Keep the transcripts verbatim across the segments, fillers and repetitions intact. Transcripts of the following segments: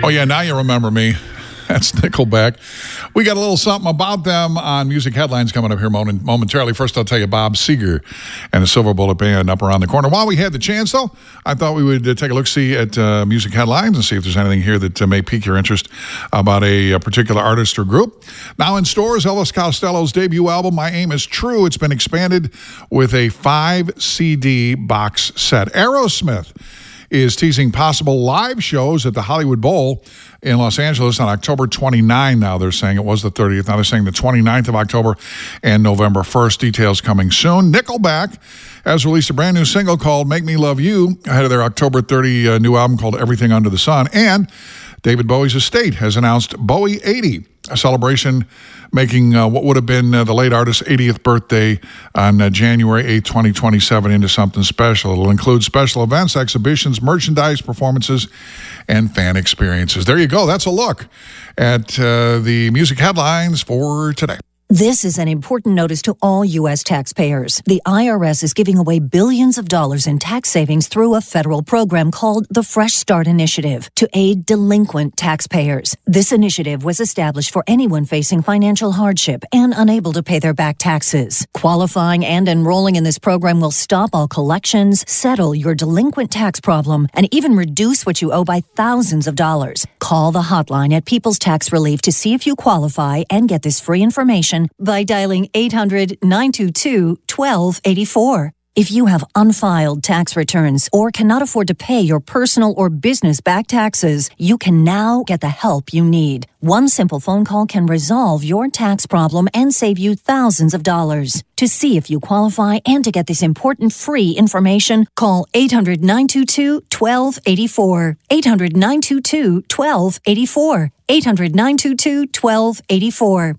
Oh, yeah, now you remember me. That's Nickelback. We got a little something about them on Music Headlines coming up here momentarily. First, I'll tell you Bob Seger and the Silver Bullet Band up around the corner. While we had the chance, though, I thought we would uh, take a look-see at uh, Music Headlines and see if there's anything here that uh, may pique your interest about a, a particular artist or group. Now in stores, Elvis Costello's debut album, My Aim Is True. It's been expanded with a five C D box set. Aerosmith is teasing possible live shows at the Hollywood Bowl in Los Angeles on October twenty-ninth. Now they're saying it was the thirtieth. Now they're saying the twenty-ninth of October and November first. Details coming soon. Nickelback has released a brand new single called Make Me Love You ahead of their October thirtieth uh, new album called Everything Under the Sun. And David Bowie's estate has announced Bowie eighty, a celebration making uh, what would have been uh, the late artist's eightieth birthday on uh, January eighth, twenty twenty-seven into something special. It'll include special events, exhibitions, merchandise, performances, and fan experiences. There you go. That's a look at uh, the music headlines for today. This is an important notice to all U S taxpayers. The I R S is giving away billions of dollars in tax savings through a federal program called the Fresh Start Initiative to aid delinquent taxpayers. This initiative was established for anyone facing financial hardship and unable to pay their back taxes. Qualifying and enrolling in this program will stop all collections, settle your delinquent tax problem, and even reduce what you owe by thousands of dollars. Call the hotline at People's Tax Relief to see if you qualify and get this free information by dialing eight hundred, nine two two, one two eight four. If you have unfiled tax returns or cannot afford to pay your personal or business back taxes, you can now get the help you need. One simple phone call can resolve your tax problem and save you thousands of dollars. To see if you qualify and to get this important free information, call eight hundred, nine two two, one two eight four. eight hundred, nine two two, one two eight four. eight hundred, nine two two, one two eight four.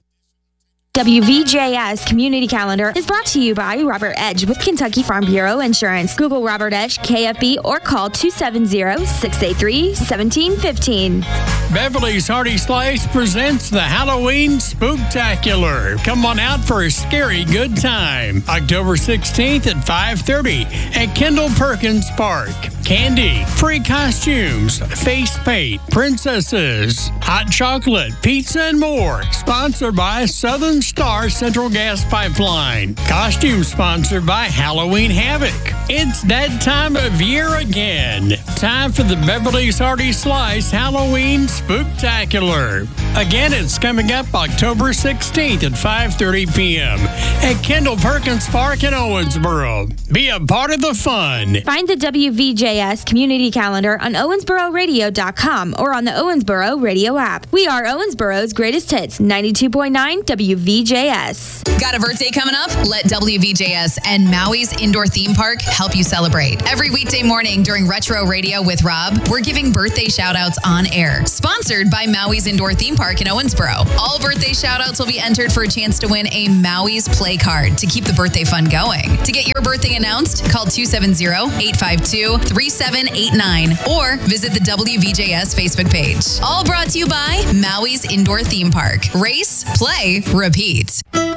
W V J S Community Calendar is brought to you by Robert Edge with Kentucky Farm Bureau Insurance. Google Robert Edge, K F B, or call two seven zero, six eight three, one seven one five. Beverly's Hearty Slice presents the Halloween Spooktacular. Come on out for a scary good time. October sixteenth at five thirty at Kendall Perkins Park. Candy, free costumes, face paint, princesses, hot chocolate, pizza, and more. Sponsored by Southern Star Central Gas Pipeline. Costume sponsored by Halloween Havoc. It's that time of year again. Time for the Beverly's Hearty Slice Halloween Spooktacular. Again, it's coming up October sixteenth at five thirty p.m. at Kendall Perkins Park in Owensboro. Be a part of the fun. Find the W V J S Community Calendar on owensboro radio dot com or on the Owensboro Radio app. We are Owensboro's greatest hits, ninety-two point nine W V J S. Got a birthday coming up? Let W V J S and Maui's Indoor Theme Park help you celebrate. Every weekday morning during Retro Radio with Rob, we're giving birthday shout-outs on air. Sponsored by Maui's Indoor Theme Park in Owensboro. All birthday shout-outs will be entered for a chance to win a Maui's Play Card to keep the birthday fun going. To get your birthday announced, call two seven zero, eight five two, three seven eight nine or visit the W V J S Facebook page. All brought to you by Maui's Indoor Theme Park. Race, play, repeat.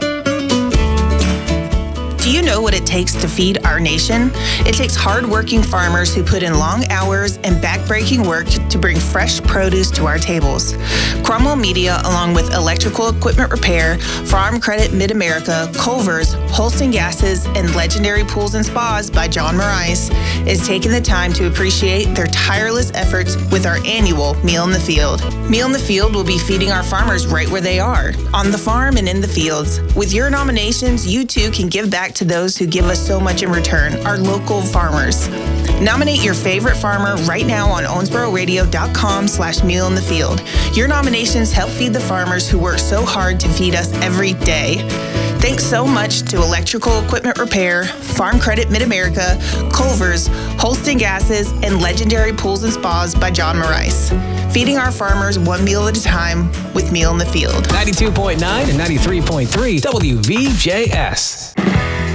Do you know what it takes to feed our nation? It takes hard-working farmers who put in long hours and back-breaking work to bring fresh produce to our tables. Cromwell Media, along with Electrical Equipment Repair, Farm Credit Mid-America, Culver's, Holston Gases, and Legendary Pools and Spas by John Morais, is taking the time to appreciate their tireless efforts with our annual Meal in the Field. Meal in the Field will be feeding our farmers right where they are, on the farm and in the fields. With your nominations, you too can give back to those who give us so much in return, our local farmers. Nominate your favorite farmer right now on owensboro radio dot com slash meal in the field. Your nominations help feed the farmers who work so hard to feed us every day. Thanks so much to Electrical Equipment Repair, Farm Credit Mid-America, Culver's, Holston Gases, and Legendary Pools and Spas by John Morais. Feeding our farmers one meal at a time with Meal in the Field. ninety-two point nine and ninety-three point three W V J S.